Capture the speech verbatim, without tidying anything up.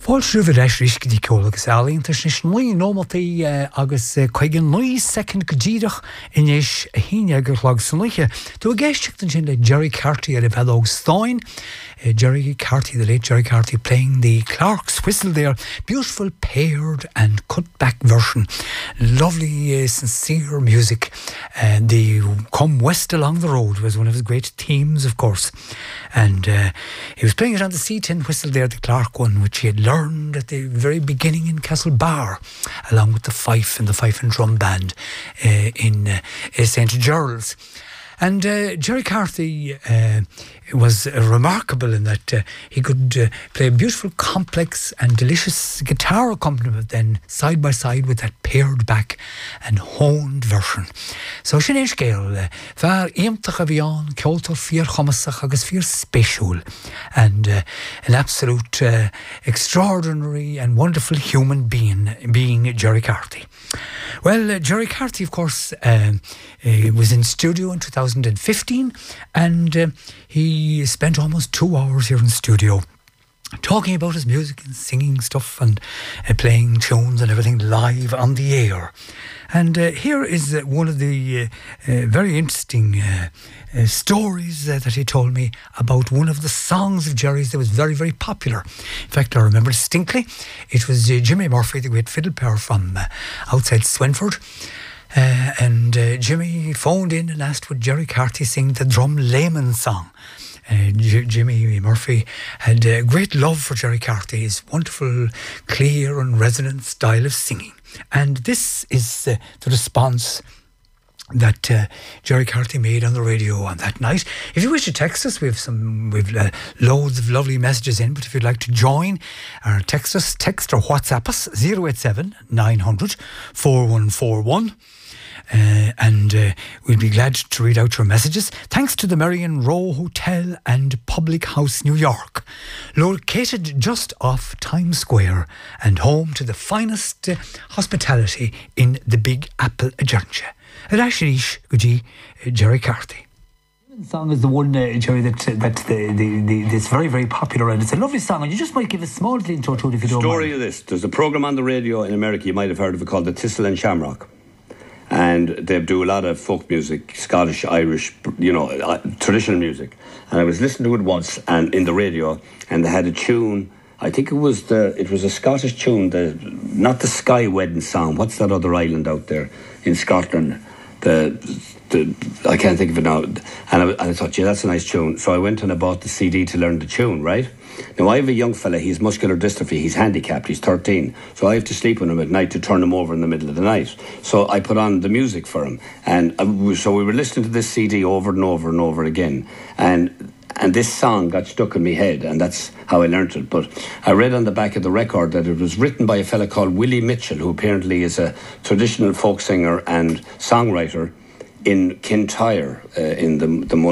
Fáil siúbh leis riscadí ceolalas ealaíontas is nuí nómataí agus chuige nuí second go ddíireach inis a híine gur chlág san luiche. Tú a géisteachtain sin le Jerry Carty ar a bhealóg Stein. Uh, Jerry Carty, the late Jerry Carty, playing the Clark's whistle there. Beautiful paired and cut back version. Lovely, uh, sincere music. And uh, the Come West Along the Road was one of his great themes, of course. And uh, he was playing it on the C ten whistle there, the Clark one, which he had learned at the very beginning in Castlebar, along with the fife and the fife and drum band uh, in uh, Saint Gerald's. And uh, Jerry Carty uh, was uh, remarkable in that uh, he could uh, play a beautiful, complex and delicious guitar accompaniment then side by side with that pared back and honed version. So sin éis géal, fear éamtach a bhíán, ceoltar fíor chomasach agus fíor spéisiúil, and uh, an absolute uh, extraordinary and wonderful human being, being Jerry Carty. Well, uh, Jerry Carty, of course, uh, uh, was in studio in two thousand fifteen, and uh, he spent almost two hours here in studio talking about his music and singing stuff and uh, playing tunes and everything live on the air. And uh, here is uh, one of the uh, uh, very interesting uh, uh, stories uh, that he told me about one of the songs of Jerry's that was very, very popular. In fact, I remember distinctly, it was uh, Jimmy Murphy, the great fiddle player from uh, outside Swinford. Uh, and uh, Jimmy phoned in and asked would Jerry Carty sing the Drum Layman song. Uh, J- Jimmy Murphy had a great love for Jerry Carty, his wonderful, clear and resonant style of singing. And this is uh, the response that uh, Jerry Carty made on the radio on that night. If you wish to text us, we have some, we've uh, loads of lovely messages in, but if you'd like to join, or text us, text or WhatsApp us, zero eight seven nine hundred four one four one. Uh, and uh, we'll be glad to read out your messages. Thanks to the Marion Row Hotel and Public House, New York, located just off Times Square and home to the finest uh, hospitality in the Big Apple Adjunction. Rashirish Guji Jerry Carty. The song is the one, uh, Jerry, that that the, the, the that's very, very popular, and it's a lovely song, and you just might give a small little intro to it if you don't mind. Story of this. There's a programme on the radio in America, you might have heard of it, called the Thistle and Shamrock. And they do a lot of folk music, Scottish, Irish, you know, uh, traditional music. And I was listening to it once and in the radio, and they had a tune. I think it was the it was a Scottish tune, the not the Sky Wedding song. What's that other island out there in Scotland? The the I can't think of it now. And I, and I thought, yeah, that's a nice tune. So I went and I bought the C D to learn the tune, right? Now, I have a young fella, he's muscular dystrophy, he's handicapped, he's thirteen. So I have to sleep with him at night to turn him over in the middle of the night. So I put on the music for him. And uh, so we were listening to this C D over and over and over again. And and this song got stuck in my head, and that's how I learnt it. But I read on the back of the record that it was written by a fella called Willie Mitchell, who apparently is a traditional folk singer and songwriter in Kintyre, uh, in the, the